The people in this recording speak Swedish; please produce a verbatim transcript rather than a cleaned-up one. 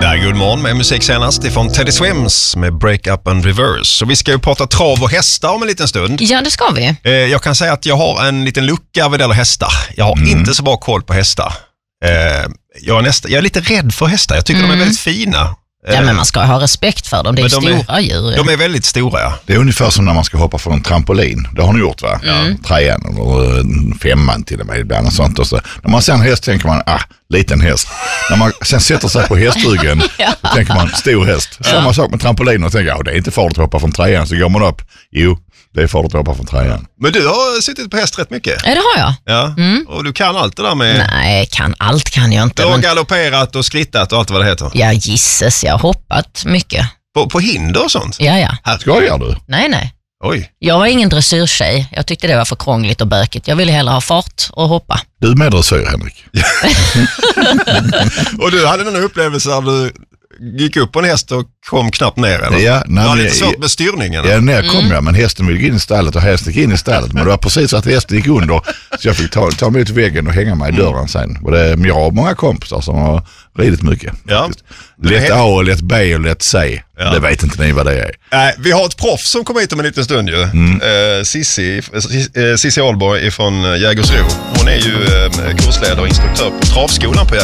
Ja, god morgon med musik senast ifrån Teddy Swims med Break Up and Reverse. Så vi ska ju prata trav och hästar om en liten stund. Ja, det ska vi. Eh, jag kan säga att jag har en liten lucka vad det gäller hästar. Jag har mm. inte så bra koll på hästar. Eh, jag, är nästa, jag är lite rädd för hästar. Jag tycker mm. de är väldigt fina. Ja, men man ska ha respekt för dem. Det är de stora är, djur. De är väldigt stora, ja. Det är ungefär som när man ska hoppa från en trampolin. Det har ni gjort, va? Mm. Trean eller femman till och med ibland och sånt. Och så. När man ser en häst tänker man, ah, liten häst. När man sen sätter sig på hästryggen ja. Då tänker man, stor häst. Samma ja. sak med trampolin och tänker, ja, det är inte farligt att hoppa från trean. Så går man upp, jo, det är farligt att hoppa från trean. Men du har suttit på häst rätt mycket. Ja, det har jag. Ja, mm. och du kan allt det där med... Nej, kan allt kan jag inte. Du har men... galopperat och skrittat och allt vad det heter. Ja, gisses, jag har hoppat mycket. På, på hinder och sånt? Ja, ja. Här skojar du? Nej, nej. Oj. Jag var ingen dressyrtjej. Jag tyckte det var för krångligt och bökigt. Jag ville hellre ha fart och hoppa. Du är med dressyr, Henrik. Och du hade den upplevelse där du gick upp på en häst och kom knappt ner, eller? Ja, nej, det var lite svårt med styrningen. Ja, ner kom mm. jag, men hästen ville gå in i stallet och hästen gick in i stallet. Men det var precis att hästen gick under, så jag fick ta, ta mig ut i väggen och hänga mig i dörren sen. Och det, jag har många kompisar som har ridit mycket. Ja. Lätt A och lätt B och lätt C. Ja. Det vet inte ni vad det är. Nej, vi har ett proffs som kommer hit om en liten stund ju. Mm. Eh, Cissi, eh, Cissi Ahlborg från Jägersro. Hon är ju eh, kursledare och instruktör på travskolan på Jägersro.